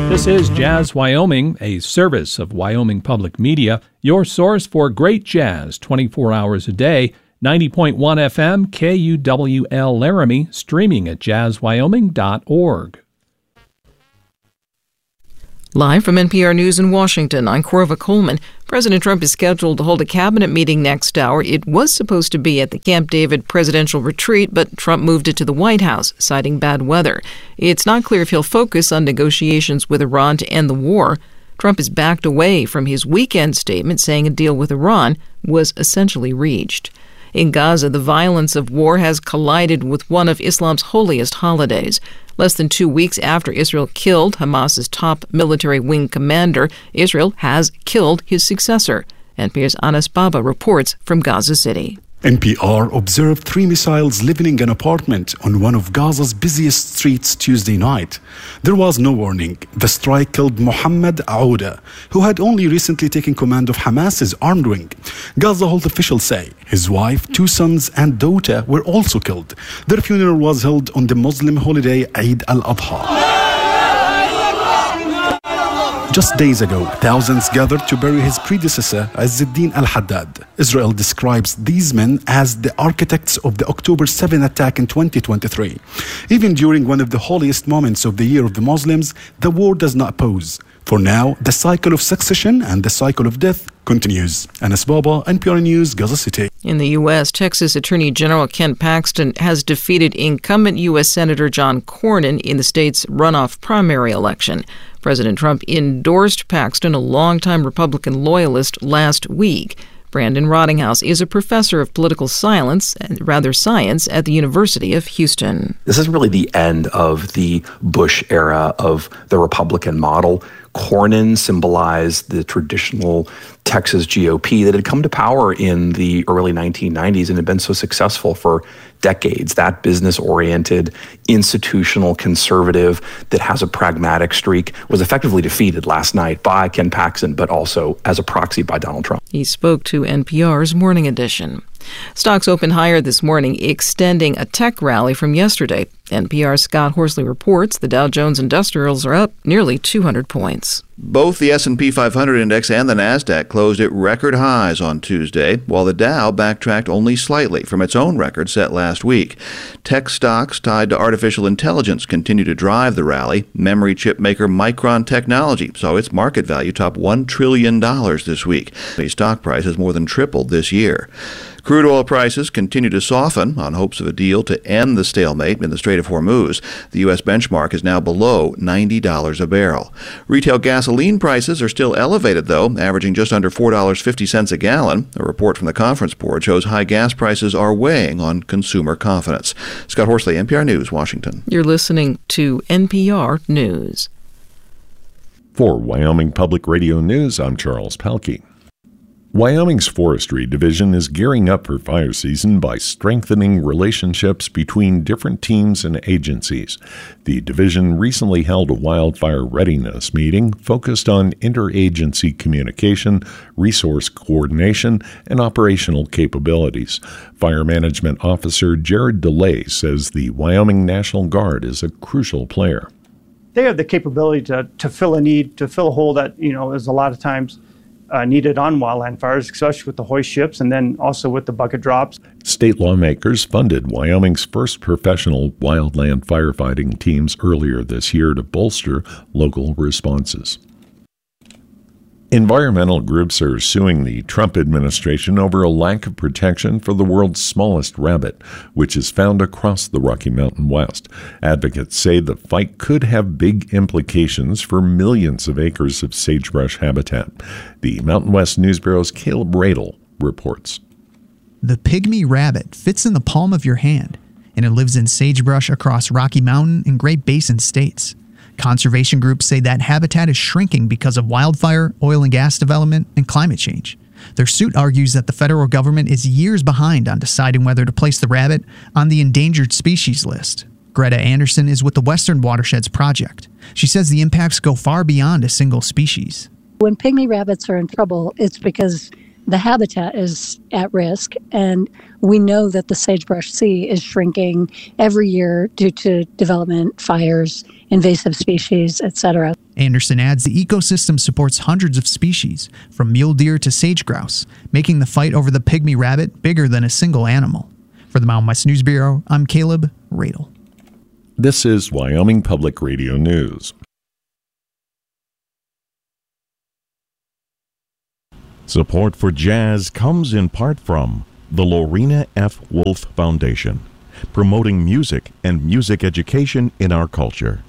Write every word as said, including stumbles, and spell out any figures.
This is Jazz Wyoming, a service of Wyoming Public Media, your source for great jazz twenty-four hours a day. ninety point one F M, K U W L Laramie, streaming at jazz wyoming dot org. Live from N P R News in Washington, I'm Corva Coleman. President Trump is scheduled to hold a cabinet meeting next hour. It was supposed to be at the Camp David presidential retreat, but Trump moved it to the White House, citing bad weather. It's not clear if he'll focus on negotiations with Iran to end the war. Trump has backed away from his weekend statement, saying a deal with Iran was essentially reached. In Gaza, the violence of war has collided with one of Islam's holiest holidays. Less than two weeks after Israel killed Hamas's top military wing commander, Israel has killed his successor. N P R's Anas Baba reports from Gaza City. N P R observed three missiles leveling an apartment on one of Gaza's busiest streets Tuesday night. There was no warning. The strike killed Mohammed Aouda, who had only recently taken command of Hamas's armed wing. Gaza health officials say his wife, two sons, and daughter were also killed. Their funeral was held on the Muslim holiday Eid al-Adha. Just days ago, thousands gathered to bury his predecessor, Izz-ad-Din al-Haddad. Israel describes these men as the architects of the October seventh attack in twenty twenty-three. Even during one of the holiest moments of the year of the Muslims, the war does not pause. For now, the cycle of succession and the cycle of death continues. Anas Baba, N P R News, Gaza City. In the U S, Texas Attorney General Ken Paxton has defeated incumbent U S Senator John Cornyn in the state's runoff primary election. President Trump endorsed Paxton, a longtime Republican loyalist, last week. Brandon Rottinghouse is a professor of political science, and rather science, at the University of Houston. This is really the end of the Bush era of the Republican model. Cornyn symbolized the traditional Texas G O P that had come to power in the early nineteen nineties and had been so successful for decades. That business-oriented, institutional conservative that has a pragmatic streak was effectively defeated last night by Ken Paxton, but also as a proxy by Donald Trump. He spoke to N P R's Morning Edition. Stocks opened higher this morning, extending a tech rally from yesterday. N P R's Scott Horsley reports the Dow Jones Industrials are up nearly two hundred points. Both the S and P five hundred index and the NASDAQ closed at record highs on Tuesday, while the Dow backtracked only slightly from its own record set last week. Tech stocks tied to artificial intelligence continue to drive the rally. Memory chip maker Micron Technology saw its market value top one trillion dollars this week. The stock price has more than tripled this year. Crude oil prices continue to soften on hopes of a deal to end the stalemate in the Strait of Hormuz. The U S benchmark is now below ninety dollars a barrel. Retail gasoline prices are still elevated, though, averaging just under four dollars and fifty cents a gallon. A report from the Conference Board shows high gas prices are weighing on consumer confidence. Scott Horsley, N P R News, Washington. You're listening to N P R News. For Wyoming Public Radio News, I'm Charles Pelkey. Wyoming's Forestry Division is gearing up for fire season by strengthening relationships between different teams and agencies. The division recently held a wildfire readiness meeting focused on interagency communication, resource coordination, and operational capabilities. Fire Management Officer Jared DeLay says the Wyoming National Guard is a crucial player. They have the capability to, to fill a need, to fill a hole that, you know, is a lot of times Uh, needed on wildland fires, especially with the hoist ships and then also with the bucket drops. State lawmakers funded Wyoming's first professional wildland firefighting teams earlier this year to bolster local responses. Environmental groups are suing the Trump administration over a lack of protection for the world's smallest rabbit, which is found across the Rocky Mountain West. Advocates say the fight could have big implications for millions of acres of sagebrush habitat. The Mountain West News Bureau's Caleb Radel reports. The pygmy rabbit fits in the palm of your hand, and it lives in sagebrush across Rocky Mountain and Great Basin states. Conservation groups say that habitat is shrinking because of wildfire, oil and gas development, and climate change. Their suit argues that the federal government is years behind on deciding whether to place the rabbit on the endangered species list. Greta Anderson is with the Western Watersheds Project. She says the impacts go far beyond a single species. When pygmy rabbits are in trouble, it's because the habitat is at risk, and we know that the sagebrush sea is shrinking every year due to development, fires, invasive species, et cetera. Anderson adds the ecosystem supports hundreds of species, from mule deer to sage grouse, making the fight over the pygmy rabbit bigger than a single animal. For the Mountain West News Bureau, I'm Caleb Radel. This is Wyoming Public Radio News. Support for jazz comes in part from the Lorena F. Wolf Foundation, promoting music and music education in our culture.